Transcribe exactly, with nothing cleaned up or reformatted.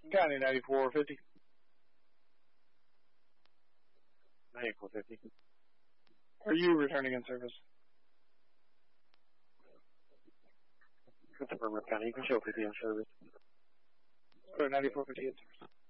County ninety-four fifty. ninety-four fifty. Are you returning in service? Christopher County, you can show fifty in service. Or ninety-four fifty in service.